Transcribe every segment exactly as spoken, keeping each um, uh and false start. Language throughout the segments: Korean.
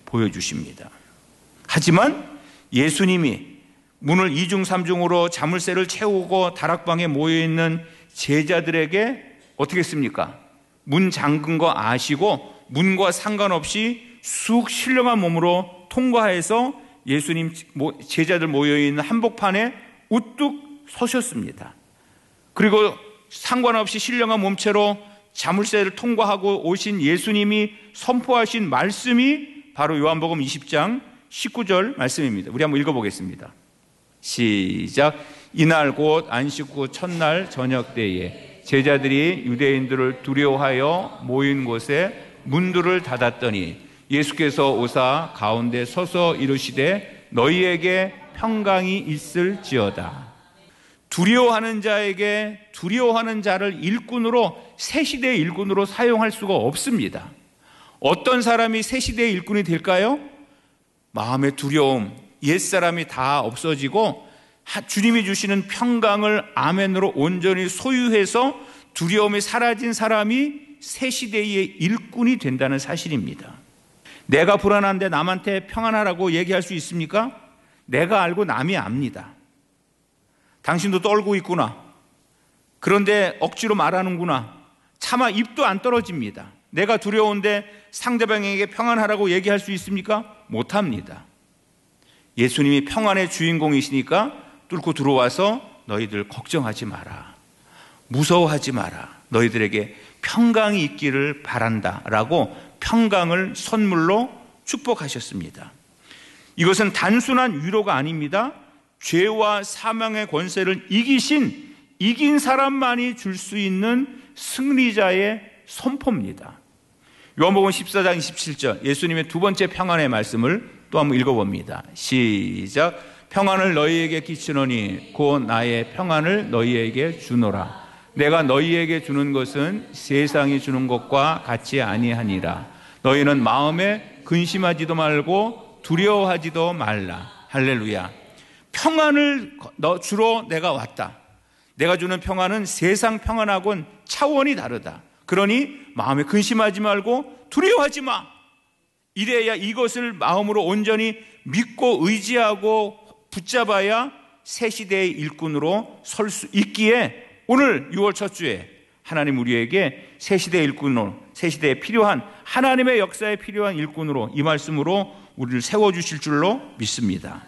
보여주십니다. 하지만 예수님이 문을 이중삼중으로 자물쇠를 채우고 다락방에 모여있는 제자들에게 어떻게 했습니까? 문 잠근 거 아시고 문과 상관없이 쑥 신령한 몸으로 통과해서 예수님 제자들 모여있는 한복판에 우뚝 서셨습니다. 그리고 상관없이 신령한 몸체로 자물쇠를 통과하고 오신 예수님이 선포하신 말씀이 바로 요한복음 이십 장 십구 절 말씀입니다. 우리 한번 읽어보겠습니다. 시작. 이날 곧 안식 후 첫날 저녁 때에 제자들이 유대인들을 두려워하여 모인 곳에 문들을 닫았더니 예수께서 오사 가운데 서서 이르시되 너희에게 평강이 있을지어다. 두려워하는 자에게 두려워하는 자를 일꾼으로 새 시대의 일꾼으로 사용할 수가 없습니다. 어떤 사람이 새 시대의 일꾼이 될까요? 마음의 두려움, 옛사람이 다 없어지고 주님이 주시는 평강을 아멘으로 온전히 소유해서 두려움이 사라진 사람이 새 시대의 일꾼이 된다는 사실입니다. 내가 불안한데 남한테 평안하라고 얘기할 수 있습니까? 내가 알고 남이 압니다. 당신도 떨고 있구나. 그런데 억지로 말하는구나. 차마 입도 안 떨어집니다. 내가 두려운데 상대방에게 평안하라고 얘기할 수 있습니까? 못합니다. 예수님이 평안의 주인공이시니까 뚫고 들어와서 너희들 걱정하지 마라. 무서워하지 마라. 너희들에게 평강이 있기를 바란다 라고 평강을 선물로 축복하셨습니다. 이것은 단순한 위로가 아닙니다. 죄와 사망의 권세를 이기신 이긴 사람만이 줄 수 있는 승리자의 선포입니다. 요한복음 십사 장 이십칠 절 예수님의 두 번째 평안의 말씀을 또 한번 읽어봅니다. 시작. 평안을 너희에게 끼치노니 곧 나의 평안을 너희에게 주노라. 내가 너희에게 주는 것은 세상이 주는 것과 같이 아니하니라. 너희는 마음에 근심하지도 말고 두려워하지도 말라. 할렐루야. 평안을 주러 내가 왔다. 내가 주는 평안은 세상 평안하고는 차원이 다르다. 그러니 마음에 근심하지 말고 두려워하지 마. 이래야 이것을 마음으로 온전히 믿고 의지하고 붙잡아야 새 시대의 일꾼으로 설 수 있기에 오늘 유월 첫 주에 하나님 우리에게 새 시대의 일꾼으로, 새 시대에 필요한 하나님의 역사에 필요한 일꾼으로 이 말씀으로 우리를 세워주실 줄로 믿습니다.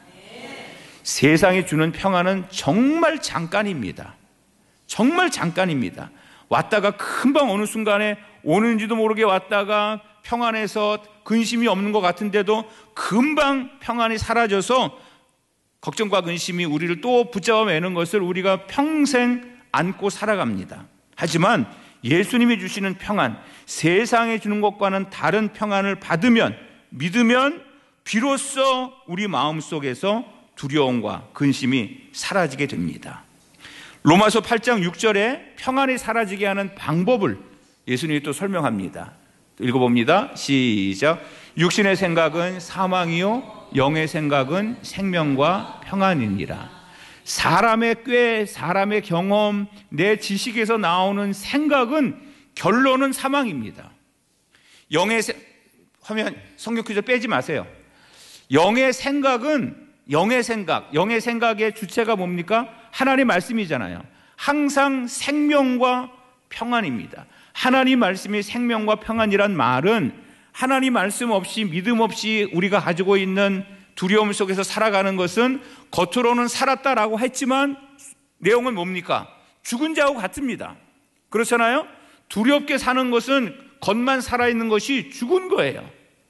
세상이 주는 평안은 정말 잠깐입니다. 정말 잠깐입니다. 왔다가 금방 어느 순간에 오는지도 모르게 왔다가 평안해서 근심이 없는 것 같은데도 금방 평안이 사라져서 걱정과 근심이 우리를 또 붙잡아 매는 것을 우리가 평생 안고 살아갑니다. 하지만 예수님이 주시는 평안, 세상에 주는 것과는 다른 평안을 받으면, 믿으면 비로소 우리 마음속에서 두려움과 근심이 사라지게 됩니다. 로마서 팔 장 육 절에 평안이 사라지게 하는 방법을 예수님이 또 설명합니다. 읽어봅니다. 시작. 육신의 생각은 사망이요 영의 생각은 생명과 평안이니라. 사람의 꾀, 사람의 경험, 내 지식에서 나오는 생각은 결론은 사망입니다. 영의 세... 화면 성경 구절 빼지 마세요. 영의 생각은 영의 생각, 영의 생각의 주체가 뭡니까? 하나님 말씀이잖아요. 항상 생명과 평안입니다. 하나님 말씀이 생명과 평안이란 말은 하나님 말씀 없이 믿음 없이 우리가 가지고 있는 두려움 속에서 살아가는 것은 겉으로는 살았다라고 했지만 내용은 뭡니까? 죽은 자하고 같습니다. 그렇잖아요? 두렵게 사는 것은 겉만 살아있는 것이 죽은 거예요.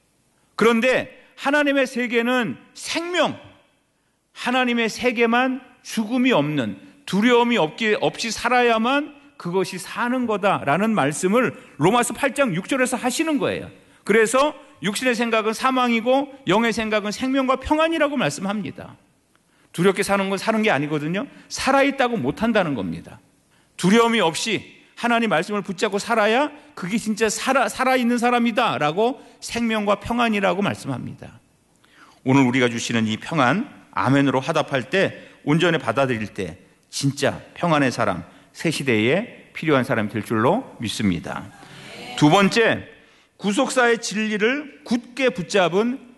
그런데 하나님의 세계는 생명, 하나님의 세계만 죽음이 없는, 두려움이 없기, 없이 살아야만 그것이 사는 거다라는 말씀을 로마서 팔 장 육 절에서 하시는 거예요. 그래서 육신의 생각은 사망이고 영의 생각은 생명과 평안이라고 말씀합니다. 두렵게 사는 건 사는 게 아니거든요. 살아있다고 못한다는 겁니다. 두려움이 없이 하나님 말씀을 붙잡고 살아야 그게 진짜 살아, 살아있는 사람이다 라고 생명과 평안이라고 말씀합니다. 오늘 우리가 주시는 이 평안, 아멘으로 화답할 때, 온전히 받아들일 때 진짜 평안의 사람, 새 시대에 필요한 사람이 될 줄로 믿습니다. 두 번째, 구속사의 진리를 굳게 붙잡은